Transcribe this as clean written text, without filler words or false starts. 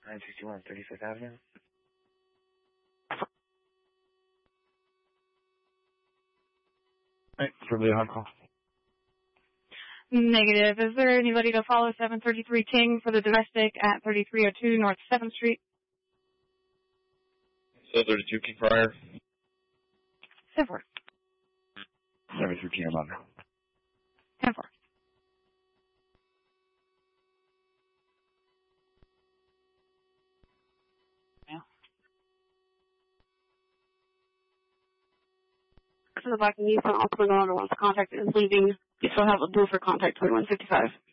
961 35th Avenue. Right, for the hard call. Negative. Is there anybody to follow 733 King for the domestic at 3302 North 7th Street? 732 King Pryor. 10-4. 732 King Amanda. 10-4. To the back of you, for all going on once contact is leaving. You still have a booth for contact 2155.